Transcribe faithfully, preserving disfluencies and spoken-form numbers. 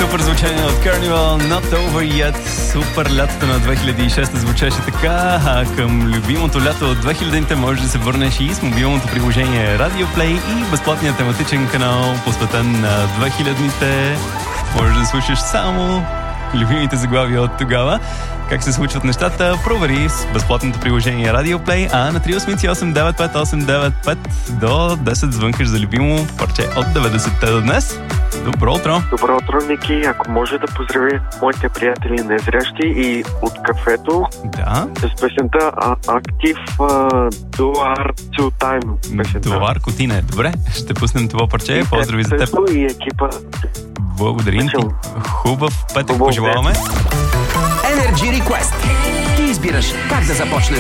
Супер звучание от Carnival, Not Over Yet. Супер лятото на две хиляди и шеста звучеше така, а към любимото лято от две хилядните можеш да се върнеш и с мобилното приложение Radio Play и безплатният тематичен канал, посветен на две хилядните. Можеш да слушаш само любимите заглавия от тогава. Как се случват нещата, провери с безплатното приложение Radio Play, а на три осем осем девет пет осем девет пет до десет звънкаш за любимо парче от деветдесетте до днес. Добро утро! Добро утро, Ники. Ако може да поздравя моите приятели незрящи и от кафето Да. с песента Active Duar Two Time. Песента. Дуар Котине. Добре, ще пуснем това парче. Поздрави за теб. И екипа. Благодарим ти. Хубав петък Хубав пожелаваме. Energy Request. Ти избираш как да започне